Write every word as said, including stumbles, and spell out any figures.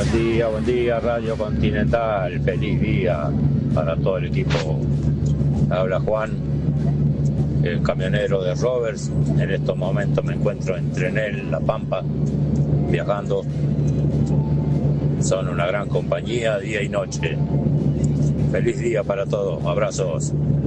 Buen día, buen día, Radio Continental. Feliz día para todo el equipo. Habla Juan, el camionero de Roberts. En estos momentos me encuentro en Trenel, La Pampa, viajando. Son una gran compañía, día y noche. Feliz día para todos. Abrazos.